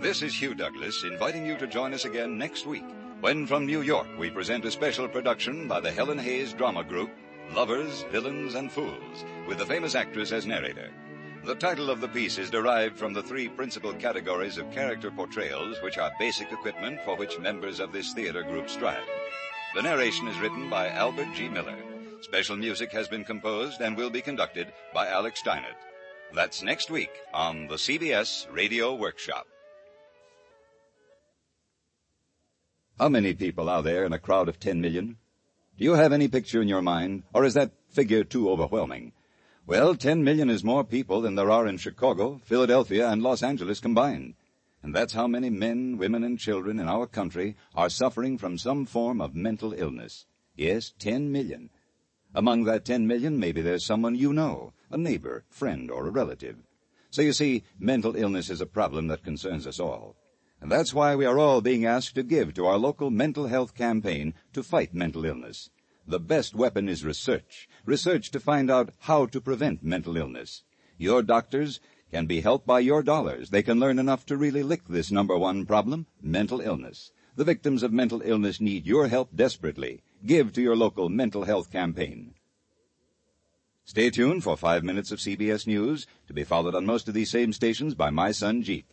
This is Hugh Douglas inviting you to join us again next week when from New York we present a special production by the Helen Hayes Drama Group, Lovers, Villains, and Fools, with the famous actress as narrator. The title of the piece is derived from the three principal categories of character portrayals which are basic equipment for which members of this theater group strive. The narration is written by Albert G. Miller. Special music has been composed and will be conducted by Alex Steinert. That's next week on the CBS Radio Workshop. How many people are there in a crowd of 10 million? Do you have any picture in your mind, or is that figure too overwhelming? Well, 10 million is more people than there are in Chicago, Philadelphia, and Los Angeles combined. And that's how many men, women, and children in our country are suffering from some form of mental illness. Yes, 10 million. Among that 10 million, maybe there's someone you know, a neighbor, friend, or a relative. So you see, mental illness is a problem that concerns us all. And that's why we are all being asked to give to our local mental health campaign to fight mental illness. The best weapon is research. Research to find out how to prevent mental illness. Your doctors can be helped by your dollars. They can learn enough to really lick this number one problem, mental illness. The victims of mental illness need your help desperately. Give to your local mental health campaign. Stay tuned for 5 minutes of CBS News, to be followed on most of these same stations by My Son Jeep.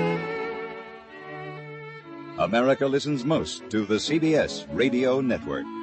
America listens most to the CBS Radio Network.